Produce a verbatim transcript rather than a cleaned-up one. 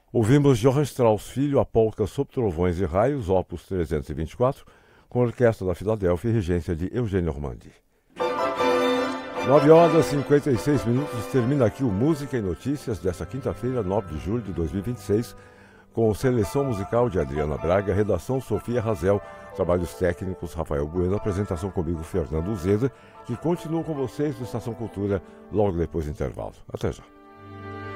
Ouvimos Johann Strauss Filho, a polca Sob Trovões e Raios, opus trezentos e vinte e quatro, com a Orquestra da Filadélfia e regência de Eugênio Ormandi. nove horas e cinquenta e seis minutos, termina aqui o Música e Notícias desta quinta-feira, nove de julho de dois mil e vinte e seis, com seleção musical de Adriana Braga, redação Sofia Razel, trabalhos técnicos Rafael Bueno, apresentação comigo Fernando Zeda, que continua com vocês no Estação Cultura logo depois do intervalo. Até já.